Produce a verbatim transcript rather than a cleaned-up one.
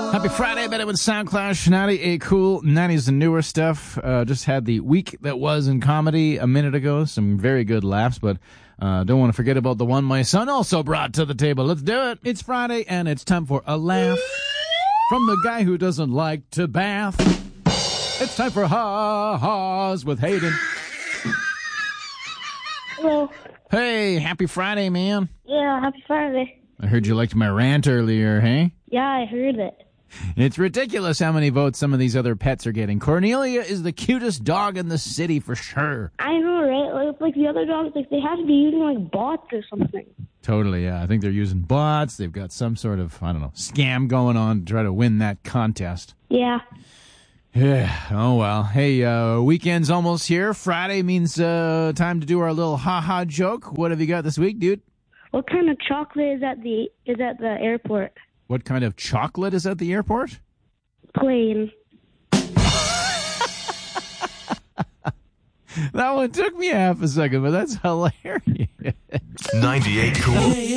Happy Friday, bet it with SoundCloud, ninety, a cool nineties and newer stuff. Uh, just had the week that was in comedy a minute ago. Some very good laughs, but uh, don't want to forget about the one my son also brought to the table. Let's do it. It's Friday, and it's time for a laugh from the guy who doesn't like to bath. It's time for Ha-Ha's with Hayden. Hello. Hey, happy Friday, man. Yeah, happy Friday. I heard you liked my rant earlier, hey? Yeah, I heard it. It's ridiculous how many votes some of these other pets are getting. Cornelia is the cutest dog in the city for sure. I know, right? Like, like the other dogs, like they have to be using like bots or something. Totally, yeah. I think they're using bots. They've got some sort of, I don't know, scam going on to try to win that contest. Yeah. Yeah. Oh, well. Hey, uh, weekend's almost here. Friday means uh, time to do our little ha-ha joke. What have you got this week, dude? What kind of chocolate is at the is at the airport? What kind of chocolate is at the airport? Plain. That one took me half a second, but that's hilarious. ninety-eight Cool.